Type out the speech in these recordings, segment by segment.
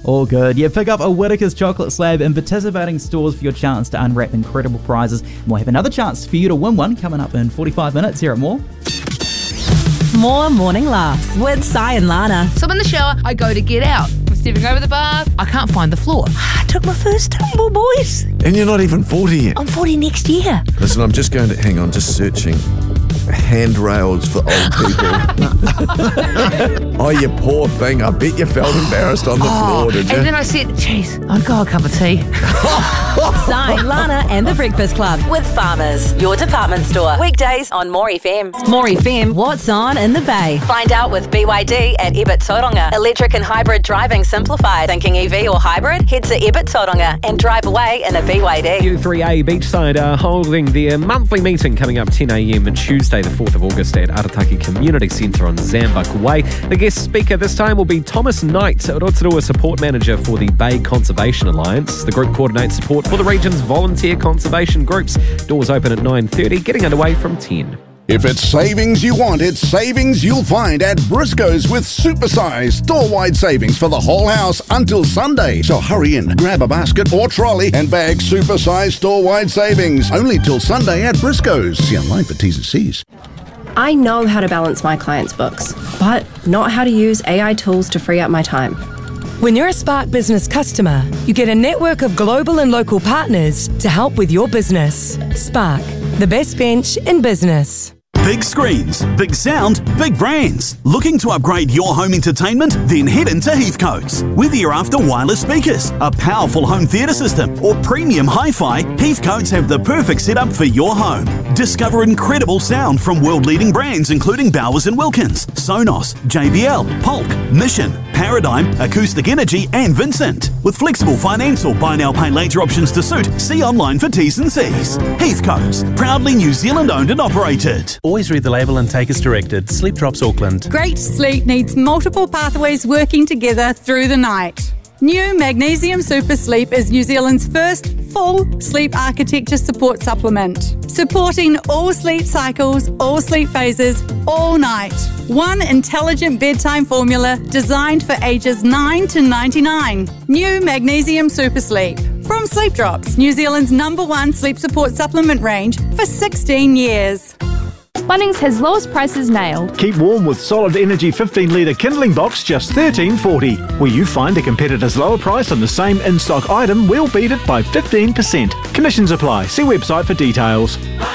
All good. Yeah, pick up a Whittaker's chocolate slab in participating stores for your chance to unwrap incredible prizes. And we'll have another chance for you to win one coming up in 45 minutes here at More. More Morning Laughs with Si and Lana. So I'm in the shower, I go to get out. I'm stepping over the bath, I can't find the floor. I took my first tumble, boys. And you're not even 40 yet. I'm 40 next year. Listen, I'm just going to, hang on, just searching handrails for old people. Oh, you poor thing. I bet you felt embarrassed on the floor, did you? And then I said, geez, I'd go a cup of tea. Si, Lana and the Breakfast Club with Farmers, your department store. Weekdays on More FM. More FM, what's on in the Bay? Find out with BYD at Ebert Tauranga. Electric and hybrid driving simplified. Thinking EV or hybrid? Head to Ebert Tauranga and drive away in a BYD. U3A Beachside are holding their monthly meeting coming up 10 a.m. on Tuesday the 4th of August at Arataki Community Centre on Zambuk Way. The guest speaker this time will be Thomas Knight, Rotorua Support Manager for the Bay Conservation Alliance. The group coordinates support for the region's volunteer conservation groups. Doors open at 9:30, getting underway from 10. If it's savings you want, it's savings you'll find at Briscoe's with supersized store-wide savings for the whole house until Sunday. So hurry in, grab a basket or trolley and bag supersized store-wide savings. Only till Sunday at Briscoe's. See online for T's and C's. I know how to balance my clients' books, but not how to use AI tools to free up my time. When you're a Spark Business customer, you get a network of global and local partners to help with your business. Spark, the best bench in business. Big screens, big sound, big brands. Looking to upgrade your home entertainment? Then head into Heathcote's. Whether you're after wireless speakers, a powerful home theatre system, or premium hi-fi, Heathcote's have the perfect setup for your home. Discover incredible sound from world-leading brands including Bowers & Wilkins, Sonos, JBL, Polk, Mission, Paradigm, Acoustic Energy and Vincent. With flexible finance or buy now pay later options to suit, see online for T's and C's. Heathcote's, proudly New Zealand owned and operated. Always read the label and take as directed. Sleep Drops Auckland. Great sleep needs multiple pathways working together through the night. New Magnesium Super Sleep is New Zealand's first full sleep architecture support supplement, supporting all sleep cycles, all sleep phases, all night. One intelligent bedtime formula designed for ages 9 to 99. New Magnesium Super Sleep. From Sleep Drops, New Zealand's #1 sleep support supplement range for 16 years. Bunnings has lowest prices nailed. Keep warm with Solid Energy 15-litre kindling box, just $13.40. Where you find a competitor's lower price on the same in-stock item, we'll beat it by 15%. Conditions apply. See website for details.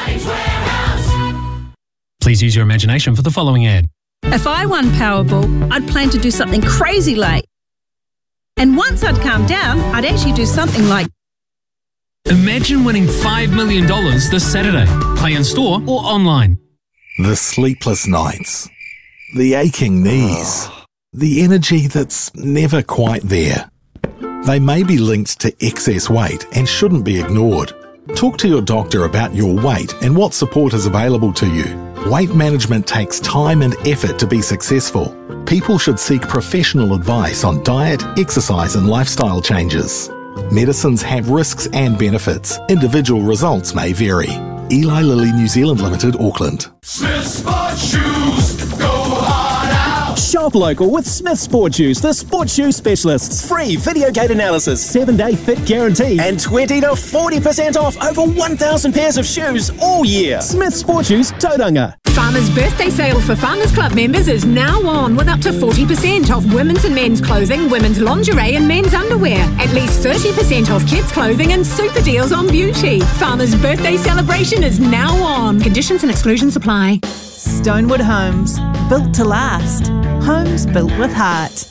Please use your imagination for the following ad. If I won Powerball, I'd plan to do something crazy late. And once I'd calmed down, I'd actually do something like... Imagine winning $5 million this Saturday. Play in store or online. The sleepless nights, the aching knees, the energy that's never quite there. They may be linked to excess weight and shouldn't be ignored. Talk to your doctor about your weight and what support is available to you. Weight management takes time and effort to be successful. People should seek professional advice on diet, exercise and lifestyle changes. Medicines have risks and benefits. Individual results may vary. Eli Lilly New Zealand Limited, Auckland. Smith Sport Shoes, go hard out. Shop local with Smith Sport Shoes, the sports shoe specialists. Free video gate analysis, 7-day fit guarantee, and 20 to 40% off over 1,000 pairs of shoes all year. Smith Sport Shoes, Tauranga. Farmers' birthday sale for Farmers Club members is now on with up to 40% off women's and men's clothing, women's lingerie and men's underwear. At least 30% off kids' clothing and super deals on beauty. Farmers' birthday celebration is now on. Conditions and exclusions apply. Stonewood Homes, built to last. Homes built with heart.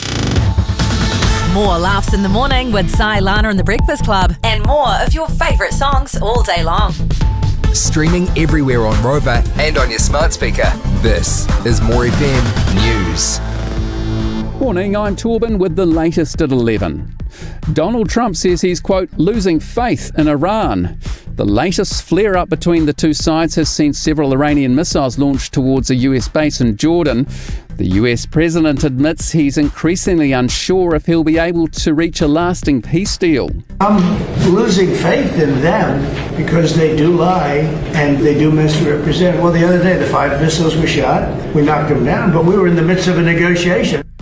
More laughs in the morning with Si, Lana and the Breakfast Club. And more of your favourite songs all day long. Streaming everywhere on Rover and on your smart speaker. This is More FM News. Morning, I'm Torben with the latest at 11. Donald Trump says he's, quote, losing faith in Iran. The latest flare-up between the two sides has seen several Iranian missiles launched towards a US base in Jordan. The US president admits he's increasingly unsure if he'll be able to reach a lasting peace deal. I'm losing faith in them because they do lie and they do misrepresent. Well, the other day the 5 missiles were shot. We knocked them down, but we were in the midst of a negotiation.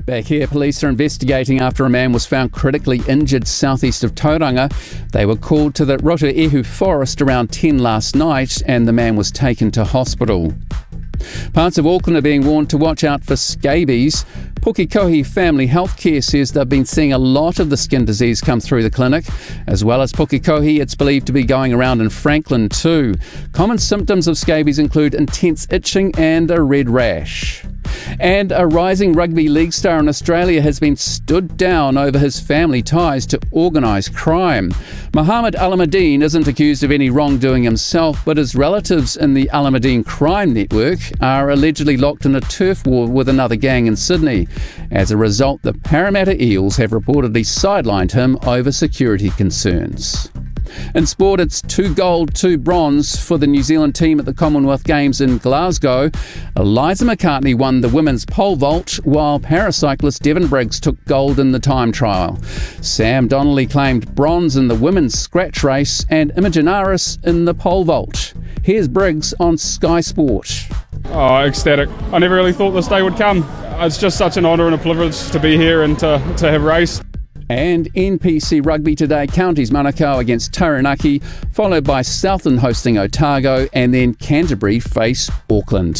Back here, police are investigating after a man was found critically injured southeast of Tauranga. They were called to the Rotoehu forest around 10 last night and the man was taken to hospital. Parts of Auckland are being warned to watch out for scabies. Pukekohe Family Healthcare says they've been seeing a lot of the skin disease come through the clinic. As well as Pukekohe, it's believed to be going around in Franklin too. Common symptoms of scabies include intense itching and a red rash. And a rising rugby league star in Australia has been stood down over his family ties to organised crime. Mohamed Alameddine isn't accused of any wrongdoing himself, but his relatives in the Alameddine crime network are allegedly locked in a turf war with another gang in Sydney. As a result, the Parramatta Eels have reportedly sidelined him over security concerns. In sport, it's 2 gold, 2 bronze for the New Zealand team at the Commonwealth Games in Glasgow. Eliza McCartney won the women's pole vault, while paracyclist Devon Briggs took gold in the time trial. Sam Donnelly claimed bronze in the women's scratch race and Imogen Aris in the pole vault. Here's Briggs on Sky Sport. Oh, ecstatic. I never really thought this day would come. It's just such an honour and a privilege to be here and to have raced. And NPC Rugby today, Counties Manukau against Taranaki, followed by Southland hosting Otago, and then Canterbury face Auckland.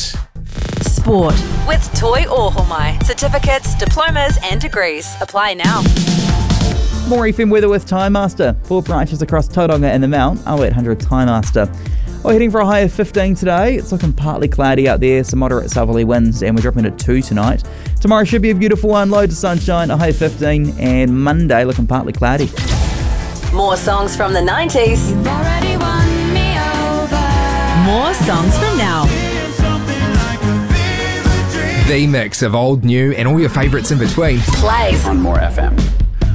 Sport with Toi Ohomai. Certificates, diplomas and degrees. Apply now. More FM weather with Time Master. 4 branches across Tauranga and the Mount. 0800 Time Master. We're heading for a high of 15 today. It's looking partly cloudy out there, some moderate southerly winds, and we're dropping to 2 tonight. Tomorrow should be a beautiful one, loads of sunshine, a high of 15, and Monday looking partly cloudy. More songs from the 90s. You've already won me over. More songs from now. The mix of old, new, and all your favourites in between. Plays on More FM.